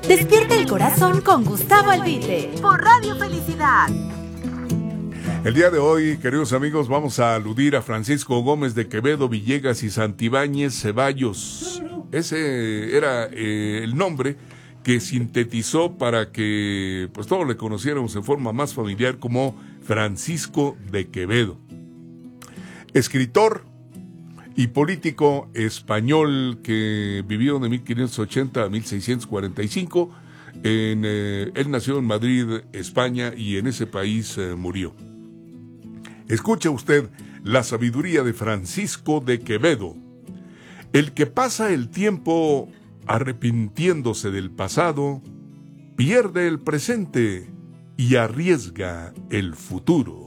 Despierta el corazón con Gustavo Albite por Radio Felicidad. El día de hoy, queridos amigos, vamos a aludir a Francisco Gómez de Quevedo, Villegas y Santibáñez Ceballos. Ese era el nombre que sintetizó para que pues todos le conociéramos en forma más familiar como Francisco de Quevedo. Escritor y político español que vivió de 1580 a 1645. Él nació en Madrid, España, y en ese país murió. Escuche usted la sabiduría de Francisco de Quevedo. El que pasa el tiempo arrepintiéndose del pasado, pierde el presente y arriesga el futuro.